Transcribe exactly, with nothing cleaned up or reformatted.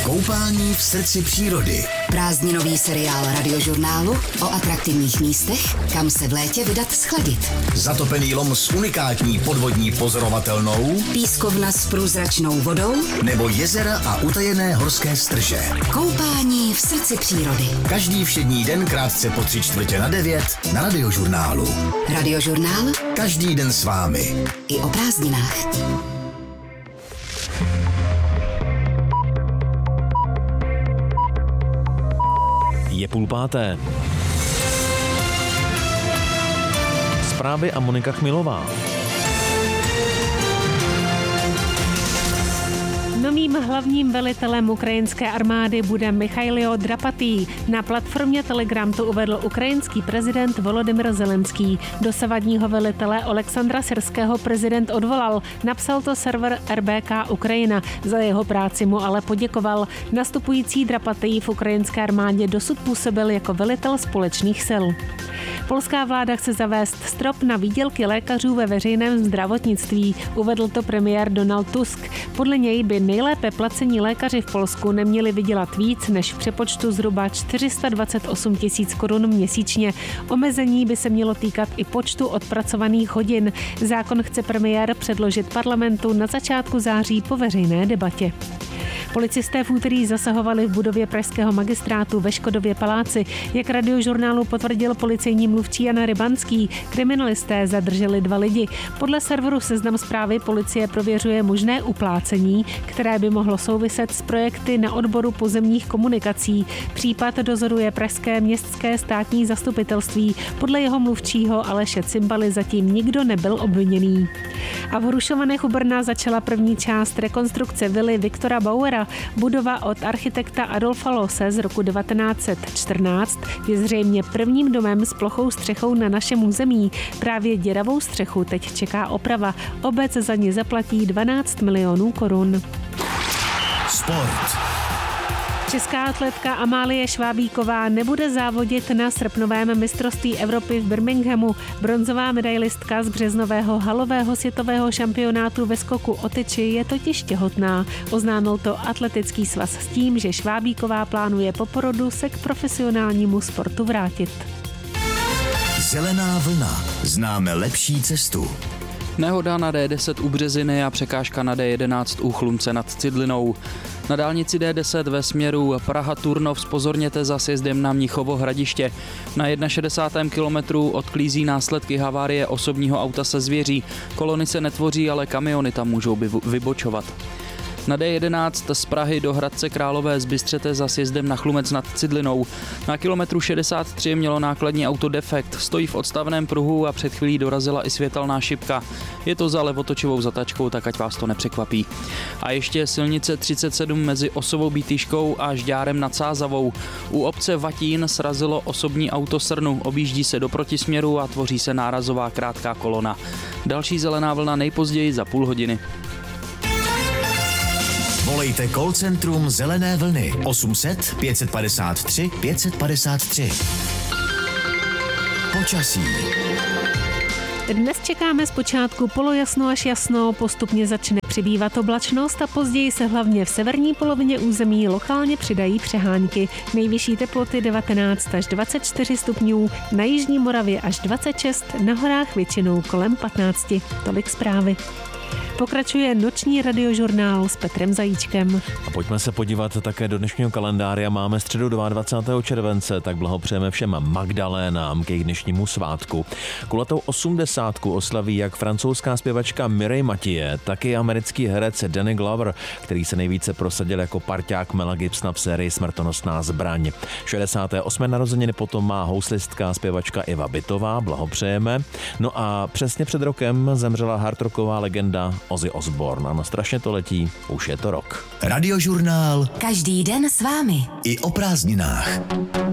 Koupání v srdci přírody. Prázdninový seriál Radiožurnálu o atraktivních místech, kam se v létě vydat schladit. Zatopený lom s unikátní podvodní pozorovatelnou, Pískovna s průzračnou vodou nebo jezera a utajené horské strže. Koupání v srdci přírody. Každý všední den krátce po tři čtvrtě na devět na Radiožurnálu. Radiožurnál Každý den s vámi. i o prázdninách. Je půl páté. Zprávy a Monika Chmilová. Novým hlavním velitelem ukrajinské armády bude Michailo Drapatý. Na platformě Telegram to uvedl ukrajinský prezident Volodymyr Zelenský. Dosavadního velitele Oleksandra Syrského prezident odvolal. Napsal to server R B K Ukrajina. Za jeho práci mu ale poděkoval. Nastupující Drapatý v ukrajinské armádě dosud působil jako velitel společných sil. Polská vláda chce zavést strop na výdělky lékařů ve veřejném zdravotnictví. Uvedl to premiér Donald Tusk. Podle něj by nejlépe placení lékaři v Polsku neměli vydělat víc než v přepočtu zhruba čtyři sta dvacet osm tisíc korun měsíčně. Omezení by se mělo týkat i počtu odpracovaných hodin. Zákon chce premiér předložit parlamentu na začátku září po veřejné debatě. Policisté v úterý zasahovali v budově pražského magistrátu ve Škodově paláci. Jak Radiožurnálu potvrdil policejní mluvčí Jan Rybanský, kriminalisté zadrželi dva lidi. Podle serveru Seznam Zprávy policie prověřuje možné uplácení, které by mohlo souviset s projekty na odboru pozemních komunikací. Případ dozoruje pražské městské státní zastupitelství. Podle jeho mluvčího Aleše Cimbaly zatím nikdo nebyl obviněný. A v Hrušovanech u Brna začala první část rekonstrukce vily Viktora Bauera. Budova od architekta Adolfa Loose z roku devatenáct set čtrnáct je zřejmě prvním domem s plochou střechou na našem území. Právě děravou střechu teď čeká oprava. Obec za ní zaplatí dvanáct milionů korun. Sport. Česká atletka Amálie Švábíková nebude závodit na srpnovém mistrovství Evropy v Birminghamu. Bronzová medailistka z březnového halového světového šampionátu ve skoku o tyči je totiž těhotná. Oznámil to atletický svaz s tím, že Švábíková plánuje po porodu se k profesionálnímu sportu vrátit. Zelená vlna. Známe lepší cestu. Nehoda na D deset u Březiny a překážka na D jedenáct u Chlumce nad Cidlinou. Na dálnici D deset ve směru Praha-Turnov zpozorněte za sjezdem na Mnichovo Hradiště. Na šedesátém prvním kilometru odklízí následky havárie osobního auta se zvěří. Kolony se netvoří, ale kamiony tam můžou vybočovat. Na D jedenáct z Prahy do Hradce Králové zbystřete za sjezdem na Chlumec nad Cidlinou. Na kilometru šedesát tři mělo nákladní auto defekt, stojí v odstavném pruhu a před chvílí dorazila i světelná šipka. Je to za levotočivou zatačkou, tak ať vás to nepřekvapí. A ještě silnice třicet sedm mezi Osovou Bítýškou a Žďárem nad Sázavou. U obce Vatín srazilo osobní auto srnu, objíždí se do protisměru a tvoří se nárazová krátká kolona. Další zelená vlna nejpozději za půl hodiny. Volejte call centrum Zelené vlny osm set pět set padesát tři pět set padesát tři. Počasí. Dnes čekáme zpočátku polojasno až jasno, postupně začne přibývat oblačnost a později se hlavně v severní polovině území lokálně přidají přehánky. Nejvyšší teploty devatenáct až dvacet čtyři stupňů, na jižní Moravě až dvacet šest, na horách většinou kolem patnáct. Tolik zprávy. Pokračuje noční radiožurnál s Petrem Zajíčkem. A pojďme se podívat také do dnešního kalendáře. Máme středu dvacátého druhého července, tak blahopřejeme všem Magdalénám k jejich dnešnímu svátku. Kulatou osmdesátku oslaví jak francouzská zpěvačka Mireille Mathieu, tak i americký herec Danny Glover, který se nejvíce prosadil jako parťák Mela Gibsona v sérii Smrtonosná zbraň. šedesáté osmé narozeniny potom má houslistka zpěvačka Iva Bitová, blahopřejeme. No a přesně před rokem zemřela hardrocková legenda Ozzy Osbourne. Ano, strašně to letí, už je to rok. Radiožurnál. Každý den s vámi. I o prázdninách.